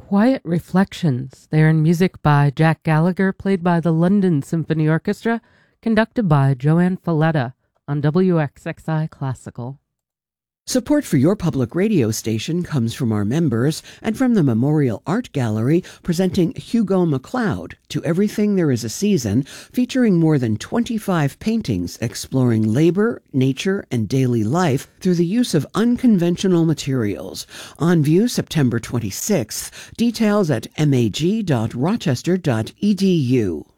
Quiet Reflections. They are in music by Jack Gallagher, played by the London Symphony Orchestra, conducted by Joanne Falletta on WXXI Classical. Support for your public radio station comes from our members and from the Memorial Art Gallery presenting Hugo MacLeod, To Everything There Is a Season, featuring more than 25 paintings exploring labor, nature, and daily life through the use of unconventional materials. On view September 26th. Details at mag.rochester.edu.